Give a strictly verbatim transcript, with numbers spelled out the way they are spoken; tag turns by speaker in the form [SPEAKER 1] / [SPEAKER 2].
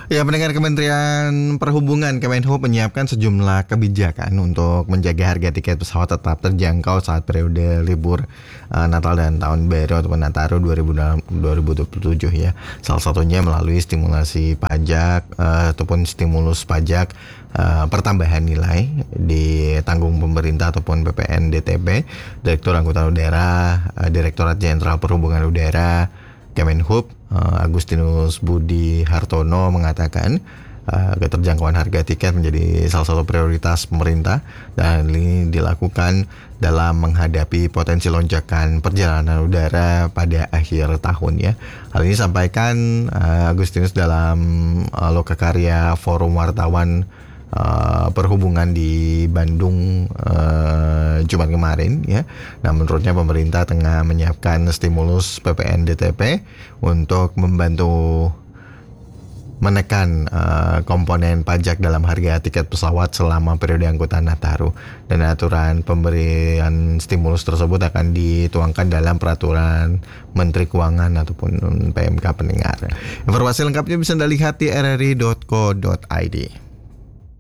[SPEAKER 1] Ya, pendengar, Kementerian Perhubungan Kemenhub menyiapkan sejumlah kebijakan untuk menjaga harga tiket pesawat tetap terjangkau saat periode libur uh, Natal dan Tahun Baru ataupun Nataru dua ribu dua puluh tujuh ya. Salah satunya melalui stimulasi pajak uh, ataupun stimulus pajak uh, pertambahan nilai ditanggung pemerintah ataupun P P N D T B. Direktur Angkutan Udara, uh, Direktorat Jenderal Perhubungan Udara Kemenhub, uh, Agustinus Budi Hartono mengatakan uh, keterjangkauan harga tiket menjadi salah satu prioritas pemerintah dan ini dilakukan dalam menghadapi potensi lonjakan perjalanan udara pada akhir tahun ya. Hal ini disampaikan uh, Agustinus dalam uh, lokakarya Forum Wartawan Uh, perhubungan di Bandung uh, Jumat kemarin ya. Nah, menurutnya pemerintah tengah menyiapkan stimulus P P N D T P untuk membantu menekan uh, komponen pajak dalam harga tiket pesawat selama periode angkutan Nataru, dan aturan pemberian stimulus tersebut akan dituangkan dalam peraturan Menteri Keuangan ataupun P M K pendengar. Informasi lengkapnya bisa Anda lihat di r r i dot co dot i d.